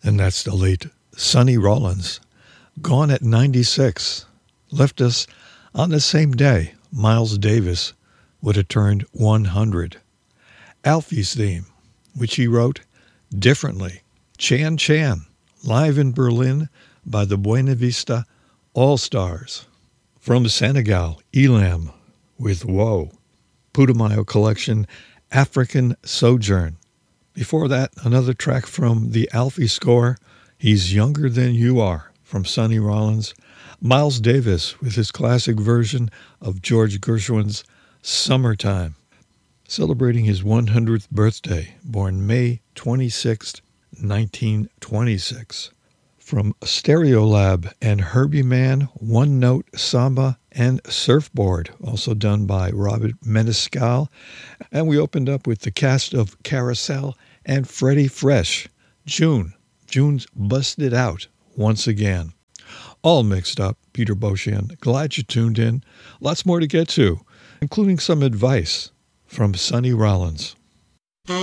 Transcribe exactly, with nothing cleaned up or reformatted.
And that's the late Sonny Rollins, gone at ninety-six, left us on the same day Miles Davis would have turned one hundred. Alfie's theme, which he wrote differently, Chan Chan, live in Berlin by the Buena Vista All-Stars. From Senegal, Elam with Woe. Putumayo Collection, African Sojourn. Before that, another track from the Alfie score, He's Younger Than You Are, from Sonny Rollins. Miles Davis with his classic version of George Gershwin's Summertime, celebrating his one hundredth birthday, born May twenty-sixth, nineteen twenty-six. From Stereolab and Herbie Mann, One Note Samba and Surfboard, also done by Robert Menescal. And we opened up with the cast of Carousel and Freddie Fresh, June. June's Busted Out once again. All mixed up, Peter Beauchene. Glad you tuned in. Lots more to get to, including some advice from Sonny Rollins.